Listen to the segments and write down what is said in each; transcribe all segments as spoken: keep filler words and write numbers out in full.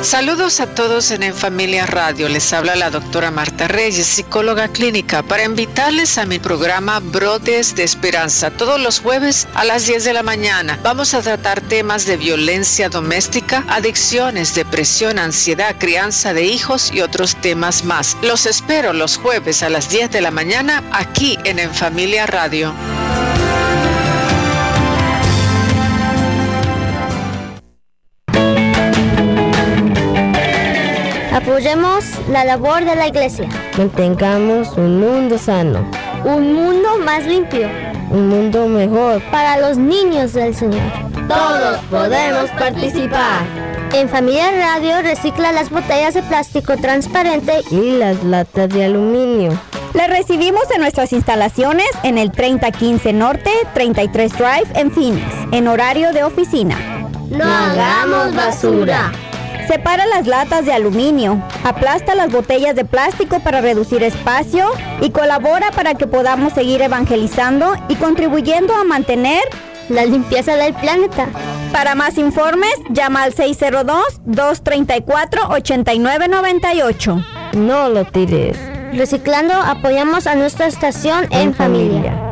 Saludos a todos en En Familia Radio. Les habla la doctora Marta Reyes, psicóloga clínica, para invitarles a mi programa Brotes de Esperanza. Todos los jueves a las diez de la mañana vamos a tratar temas de violencia doméstica, adicciones, depresión, ansiedad, crianza de hijos y otros temas más. Los espero los jueves a las diez de la mañana aquí en En Familia Radio. Apoyemos la labor de la Iglesia. Mantengamos un mundo sano. Un mundo más limpio. Un mundo mejor para los niños del Señor. Todos podemos participar. En Familia Radio recicla las botellas de plástico transparente y las latas de aluminio. Las recibimos en nuestras instalaciones en el treinta quince Norte, treinta y tres Drive en Phoenix, en horario de oficina. No hagamos basura. Separa las latas de aluminio, aplasta las botellas de plástico para reducir espacio y colabora para que podamos seguir evangelizando y contribuyendo a mantener la limpieza del planeta. Para más informes, llama al seis cero dos, dos tres cuatro, ocho nueve nueve ocho. No lo tires. Reciclando, apoyamos a nuestra estación en, en familia. familia.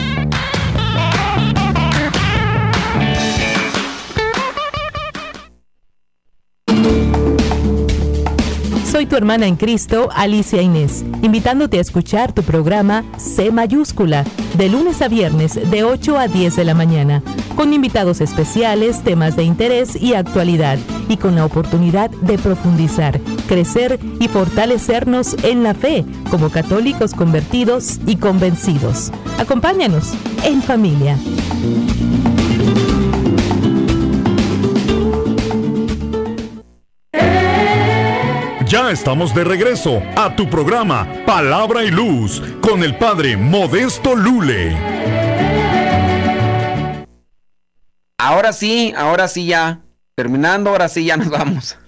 Soy tu hermana en Cristo, Alicia Inés, invitándote a escuchar tu programa C mayúscula, de lunes a viernes de ocho a diez de la mañana, con invitados especiales, temas de interés y actualidad, y con la oportunidad de profundizar, crecer y fortalecernos en la fe, como católicos convertidos y convencidos. Acompáñanos en familia. Ya estamos de regreso a tu programa Palabra y Luz con el Padre Modesto Lule. Ahora sí, ahora sí ya. Terminando, ahora sí ya nos vamos.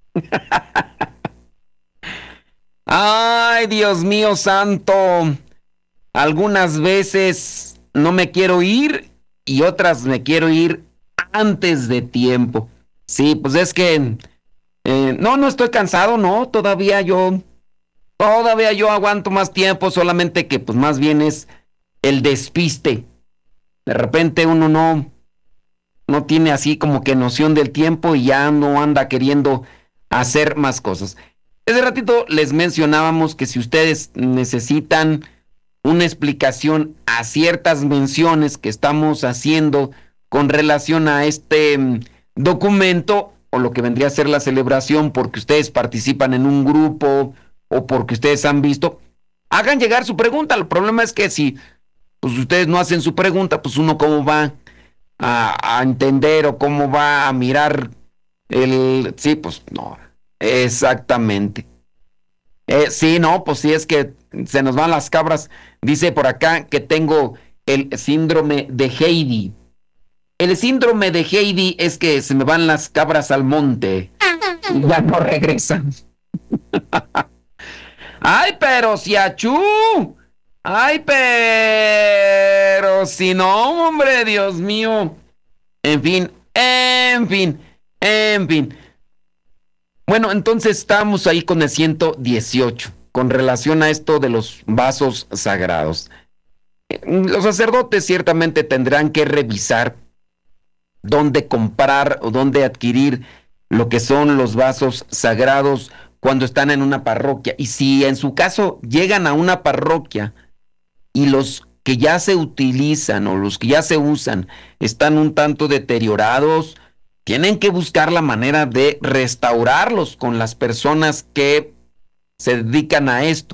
Ay, Dios mío santo. Algunas veces no me quiero ir y otras me quiero ir antes de tiempo. Sí, pues es que... Eh, no, no estoy cansado, no, todavía yo, todavía yo aguanto más tiempo, solamente que pues más bien es el despiste. De repente uno no, no tiene así como que noción del tiempo y ya no anda queriendo hacer más cosas. Hace ratito les mencionábamos que si ustedes necesitan una explicación a ciertas menciones que estamos haciendo con relación a este um, documento, o lo que vendría a ser la celebración, porque ustedes participan en un grupo o porque ustedes han visto, hagan llegar su pregunta. El problema es que si pues, ustedes no hacen su pregunta, pues uno cómo va a, a entender o cómo va a mirar el... Sí, pues no, exactamente. Eh, sí, no, pues sí, es que se nos van las cabras. Dice por acá que tengo el síndrome de Heidi. El síndrome de Heidi es que se me van las cabras al monte y ya no regresan. ¡Ay, pero si achú! ¡Ay, pero si no, hombre, Dios mío! En fin, en fin, en fin. Bueno, entonces estamos ahí con el ciento dieciocho, con relación a esto de los vasos sagrados. Los sacerdotes ciertamente tendrán que revisar dónde comprar o dónde adquirir lo que son los vasos sagrados cuando están en una parroquia. Y si en su caso llegan a una parroquia y los que ya se utilizan o los que ya se usan están un tanto deteriorados, tienen que buscar la manera de restaurarlos con las personas que se dedican a esto,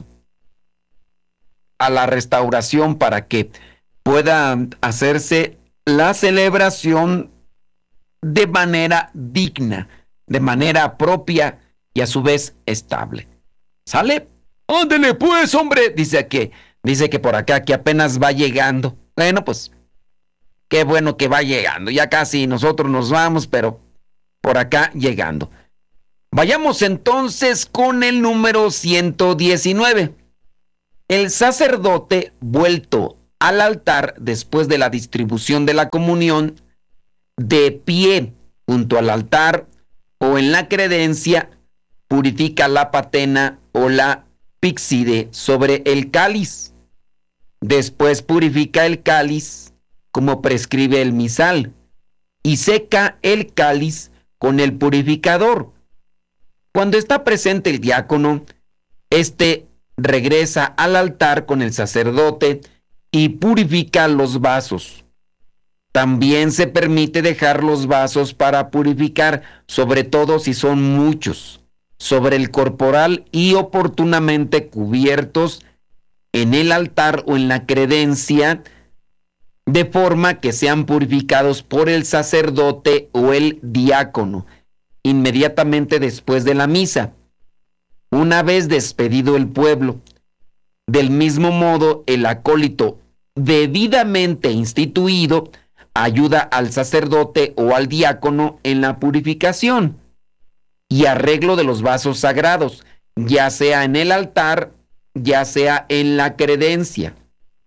a la restauración, para que pueda hacerse la celebración de manera digna, de manera propia y a su vez estable. ¿Sale? ¡Ándele pues, hombre! Dice que, dice que por acá que apenas va llegando. Bueno, pues, qué bueno que va llegando. Ya casi nosotros nos vamos, pero por acá llegando. Vayamos entonces con el número ciento diecinueve. El sacerdote vuelto al altar después de la distribución de la comunión, de pie junto al altar, o en la credencia, purifica la patena o la píxide sobre el cáliz. Después purifica el cáliz como prescribe el misal y seca el cáliz con el purificador. Cuando está presente el diácono, éste regresa al altar con el sacerdote y purifica los vasos. También se permite dejar los vasos para purificar, sobre todo si son muchos, sobre el corporal y oportunamente cubiertos en el altar o en la credencia, de forma que sean purificados por el sacerdote o el diácono, inmediatamente después de la misa, una vez despedido el pueblo. Del mismo modo, el acólito debidamente instituido ayuda al sacerdote o al diácono en la purificación y arreglo de los vasos sagrados, ya sea en el altar, ya sea en la credencia.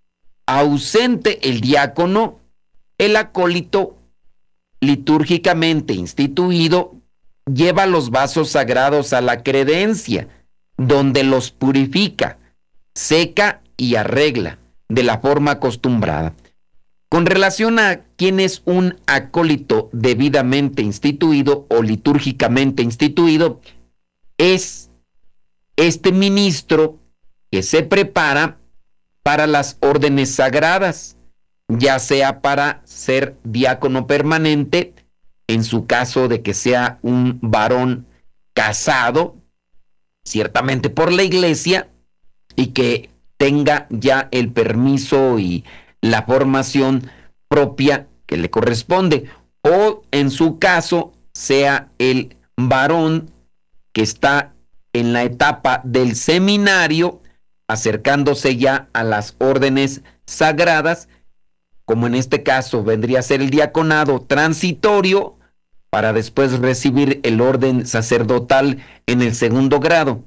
Ausente el diácono, el acólito litúrgicamente instituido lleva los vasos sagrados a la credencia, donde los purifica, seca y arregla de la forma acostumbrada. Con relación a quién es un acólito debidamente instituido o litúrgicamente instituido, es este ministro que se prepara para las órdenes sagradas, ya sea para ser diácono permanente, en su caso de que sea un varón casado, ciertamente por la iglesia, y que tenga ya el permiso y la formación propia que le corresponde, o en su caso sea el varón que está en la etapa del seminario, acercándose ya a las órdenes sagradas, como en este caso vendría a ser el diaconado transitorio, para después recibir el orden sacerdotal en el segundo grado.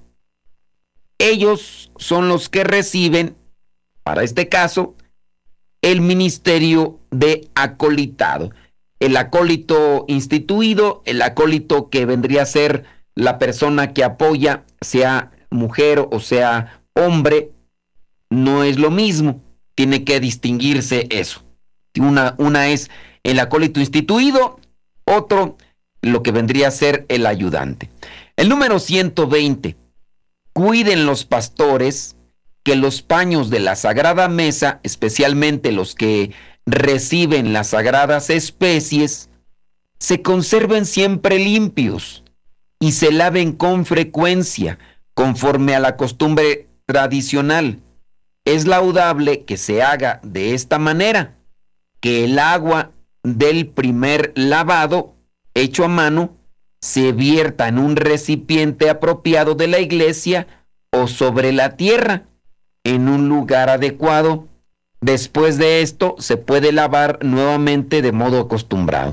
Ellos son los que reciben, para este caso, el ministerio de acolitado. El acólito instituido, el acólito que vendría a ser la persona que apoya, sea mujer o sea hombre, no es lo mismo. Tiene que distinguirse eso. Una, una es el acólito instituido, otro lo que vendría a ser el ayudante. El número ciento veinte. Cuiden los pastores que los paños de la sagrada mesa, especialmente los que reciben las sagradas especies, se conserven siempre limpios y se laven con frecuencia, conforme a la costumbre tradicional. Es laudable que se haga de esta manera, que el agua del primer lavado, hecho a mano, se vierta en un recipiente apropiado de la iglesia o sobre la tierra, en un lugar adecuado. Después de esto se puede lavar nuevamente de modo acostumbrado.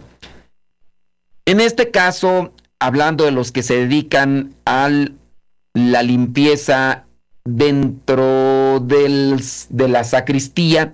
En este caso, hablando de los que se dedican a la limpieza dentro del, de la sacristía,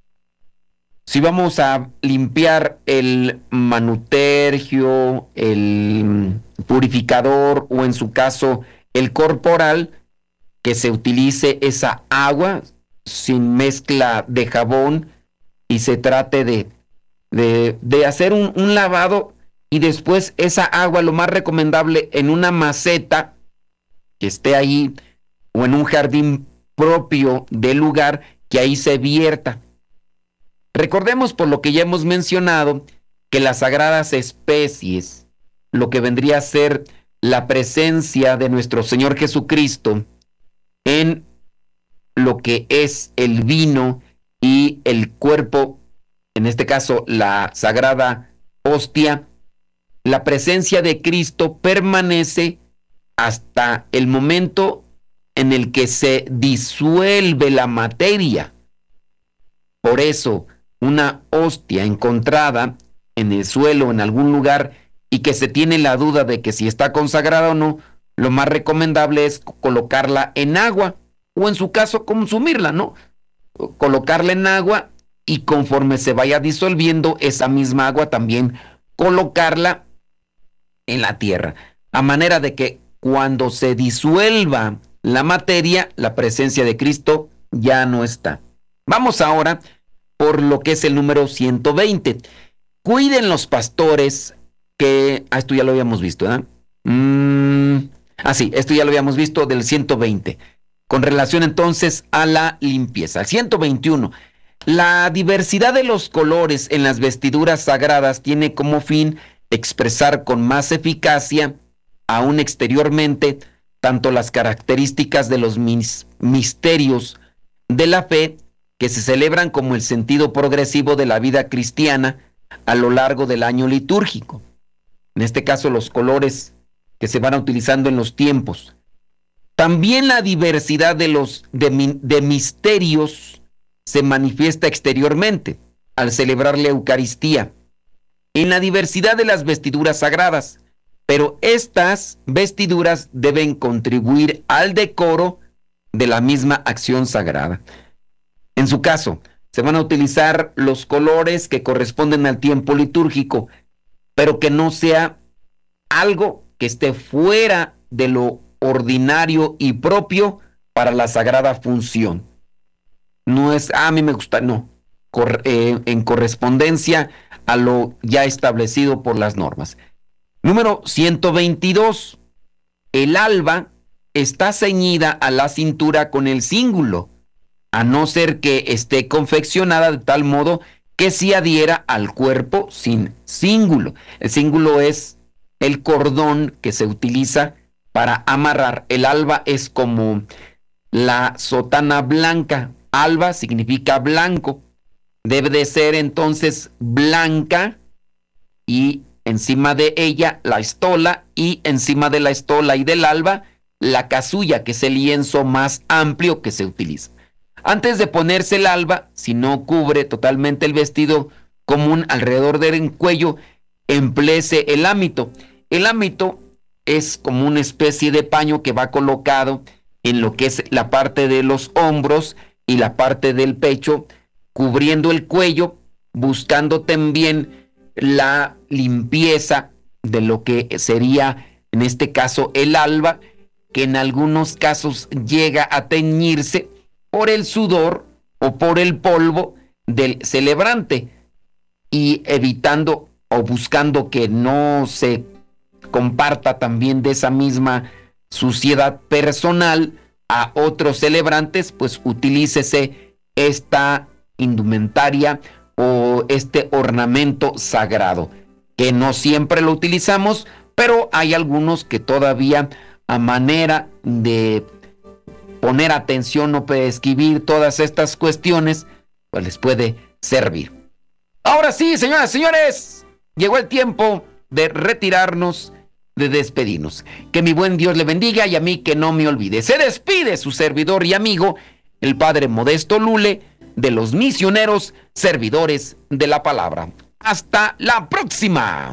si vamos a limpiar el manutergio, el purificador o en su caso el corporal, que se utilice esa agua sin mezcla de jabón y se trate de, de, de hacer un, un lavado, y después esa agua, lo más recomendable, en una maceta que esté ahí o en un jardín propio del lugar, que ahí se vierta. Recordemos, por lo que ya hemos mencionado, que las sagradas especies, lo que vendría a ser la presencia de nuestro Señor Jesucristo en lo que es el vino y el cuerpo, en este caso la sagrada hostia, la presencia de Cristo permanece hasta el momento en el que se disuelve la materia. Por eso, una hostia encontrada en el suelo, en algún lugar, y que se tiene la duda de que si está consagrada o no, lo más recomendable es colocarla en agua, o en su caso consumirla, ¿no? Colocarla en agua, y conforme se vaya disolviendo esa misma agua, también colocarla en la tierra, a manera de que cuando se disuelva la materia, la presencia de Cristo ya no está. Vamos ahora por lo que es el número ciento veinte. Cuiden los pastores que... Ah, esto ya lo habíamos visto, ¿verdad? Mm, ah, sí, esto ya lo habíamos visto del ciento veinte. Con relación entonces a la limpieza. El ciento veintiuno. La diversidad de los colores en las vestiduras sagradas tiene como fin expresar con más eficacia, aún exteriormente, tanto las características de los mis- misterios de la fe que se celebran como el sentido progresivo de la vida cristiana a lo largo del año litúrgico. En este caso, los colores que se van utilizando en los tiempos. También la diversidad de los de, de misterios se manifiesta exteriormente al celebrar la Eucaristía, en la diversidad de las vestiduras sagradas, pero estas vestiduras deben contribuir al decoro de la misma acción sagrada. En su caso, se van a utilizar los colores que corresponden al tiempo litúrgico, pero que no sea algo que esté fuera de lo ordinario y propio para la sagrada función. No es, ah, a mí me gusta, no, cor, eh, en correspondencia a lo ya establecido por las normas. Número ciento veintidós. El alba está ceñida a la cintura con el cíngulo, a no ser que esté confeccionada de tal modo que se adhiera al cuerpo sin cíngulo. El cíngulo es el cordón que se utiliza para amarrar. El alba es como la sotana blanca. Alba significa blanco. Debe de ser entonces blanca y encima de ella la estola, y encima de la estola y del alba la casulla, que es el lienzo más amplio que se utiliza. Antes de ponerse el alba, si no cubre totalmente el vestido común alrededor del cuello, empléese el ámito. El ámito es como una especie de paño que va colocado en lo que es la parte de los hombros y la parte del pecho, cubriendo el cuello, buscando también la limpieza de lo que sería, en este caso, el alba, que en algunos casos llega a teñirse por el sudor o por el polvo del celebrante, y evitando o buscando que no se comparta también de esa misma suciedad personal a otros celebrantes, pues utilícese esta indumentaria o este ornamento sagrado, que no siempre lo utilizamos, pero hay algunos que todavía, a manera de poner atención o prescribir todas estas cuestiones, pues les puede servir. Ahora sí, señoras y señores, llegó el tiempo de retirarnos, de despedirnos. Que mi buen Dios le bendiga, y a mí que no me olvide. Se despide su servidor y amigo, el Padre Modesto Lule, de los misioneros servidores de la palabra. Hasta la próxima.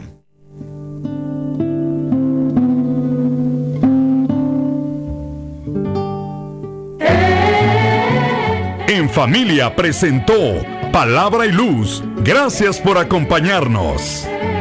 En Familia presentó Palabra y Luz. Gracias por acompañarnos.